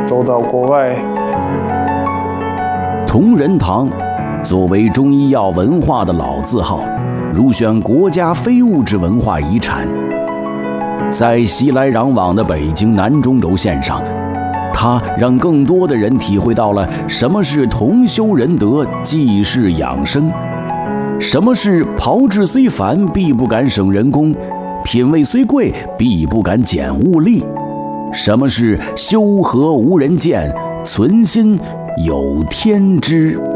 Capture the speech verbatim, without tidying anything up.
走到国外。 同仁堂作为中医药文化的老字号，入选国家非物质文化遗产。在熙来攘往的北京南中轴线上，它让更多的人体会到了什么是同修仁德、济世养生，什么是炮制虽繁，必不敢省人工；品味虽贵，必不敢减物力。什么是修和无人见，存心有天知。